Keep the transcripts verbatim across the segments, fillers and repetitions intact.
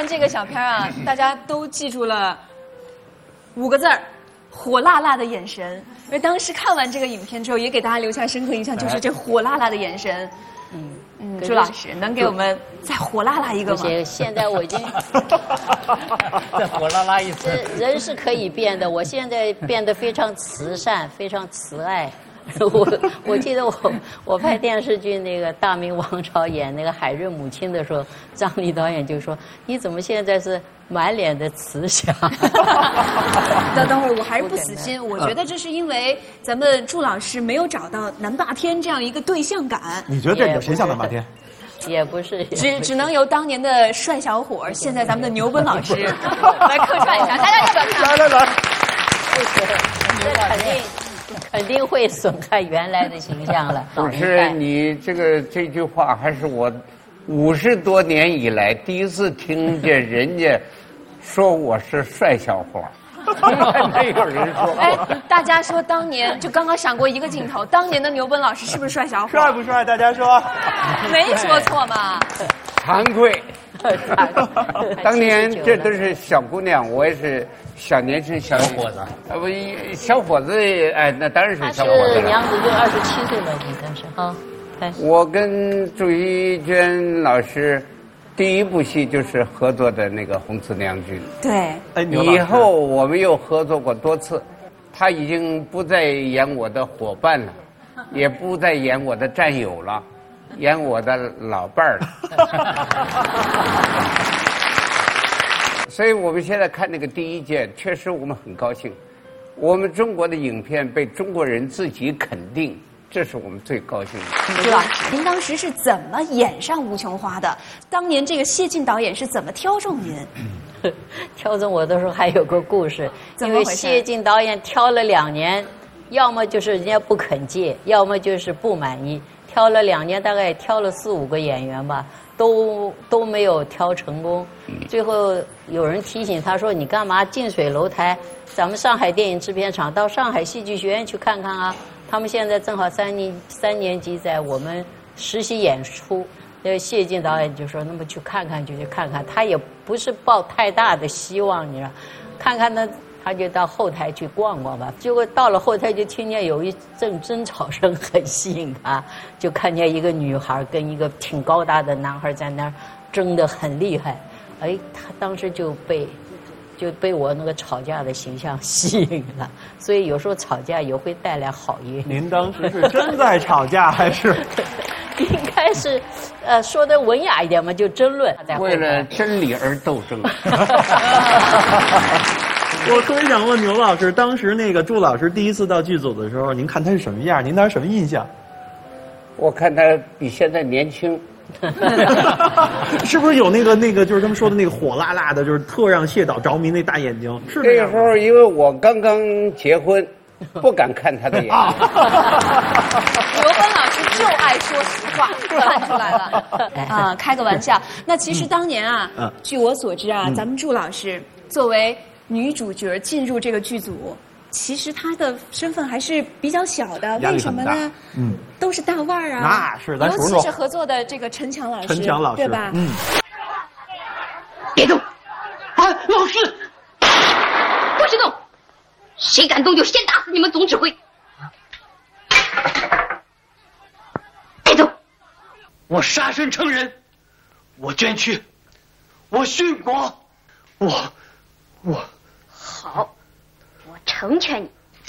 完这个小片啊，大家都记住了五个字儿：火辣辣的眼神。因为当时看完这个影片之后，也给大家留下深刻印象，就是这火辣辣的眼神。嗯嗯，朱老师能给我们再火辣辣一个吗？ 不行，现在我已经再火辣辣一次。 人是可以变的，我现在变得非常慈善，非常慈爱。我我记得我我拍电视剧那个《大明王朝》演那个海瑞母亲的时候，张力导演就说：“你怎么现在是满脸的慈祥？” 等等会儿，我还是不死心。我觉得这是因为咱们祝老师没有找到南霸天这样一个对象感。 你觉得这里有谁像南霸天？ 也不是， 只只能由当年的帅小伙，现在咱们的牛奔老师来客串一下。大家要不要看？ 来来来， 不行，这肯定。肯定会损害原来的形象了。 不是你这个这句话，还是我五十多年以来第一次听见人家说我是帅小伙，没有人说过。 哎，大家说当年就刚刚闪过一个镜头，当年的牛奔老师是不是帅小伙？ 帅不帅？大家说， 没说错嘛。 惭愧。当年这都是小姑娘，我也是小年轻小伙子， 啊不，小伙子，哎，那当然是小伙子了。 娘子就二十七岁了，应该是哈。 我跟朱一娟老师第一部戏就是合作的那个《红瓷娘君》。 对， 哎， 以后我们又合作过多次，他已经不再演我的伙伴了，也不再演我的战友了。演我的老伴儿了，所以我们现在看那个第一届，确实我们很高兴。我们中国的影片被中国人自己肯定，这是我们最高兴的。 朱老师，您当时是怎么演上吴琼花的？当年这个谢晋导演是怎么挑中您？ 挑中我的时候还有个故事，因为谢晋导演挑了两年，要么就是人家不肯借，要么就是不满意。挑了两年，大概挑了四五个演员吧，都都没有挑成功。最后有人提醒他说：“你干嘛近水楼台？咱们上海电影制片厂到上海戏剧学院去看看啊！他们现在正好三年三年级在我们实习演出。”那谢晋导演就说：“那么去看看就去看看。”他也不是抱太大的希望，你知道，看看呢。他就到后台去逛逛吧，结果到了后台就听见有一阵争吵声，很吸引他，就看见一个女孩跟一个挺高大的男孩在那儿争得很厉害，哎，他当时就被就被我那个吵架的形象吸引了，所以有时候吵架也会带来好运。 您当时是真在吵架还是？ 应该是，呃，说的文雅一点嘛，就争论。 为了真理而斗争。 我特别想问牛老师，当时那个祝老师第一次到剧组的时候，您看他是什么样？您当时什么印象？ 我看他比现在年轻。 是不是有那个那个就是他们说的那个火辣辣的，就是特让谢导着迷那大眼睛？是那时候因为我刚刚结婚，不敢看他的眼睛。 刘奔老师就爱说实话，看出来了啊，开个玩笑。那其实当年啊， 嗯、 据我所知啊，嗯、咱们祝老师作为女主角进入这个剧组，其实她的身份还是比较小的。为什么呢？嗯，都是大腕儿啊。 那是，咱尤其是合作的这个陈强老师， 陈强老师对吧？ 嗯。 别动！啊，老师，不许动！谁敢动就先打死你们总指挥！别动！ 我杀身成仁，我捐躯，我殉国，我。我好，我成全你。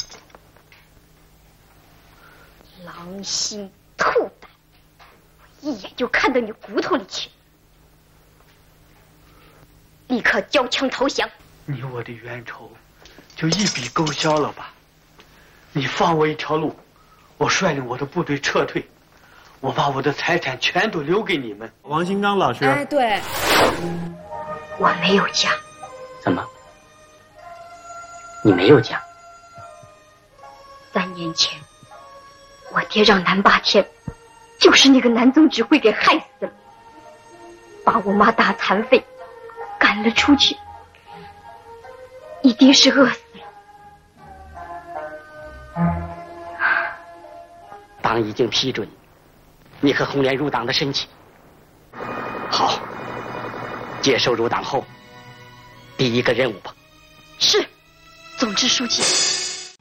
狼心兔胆，我一眼就看到你骨头里去，立刻交枪投降。 你我的冤仇就一笔勾销了吧？你放我一条路，我率领我的部队撤退，我把我的财产全都留给你们。 王新刚老师， 哎，对， 我没有家。 怎么？你没有家？ 三年前，我爹让南霸天，就是那个南总指挥给害死了，把我妈打残废，赶了出去，一定是饿死了。 党已经批准你和红莲入党的申请。 好， 接受入党后第一个任务吧。 是，总支书记。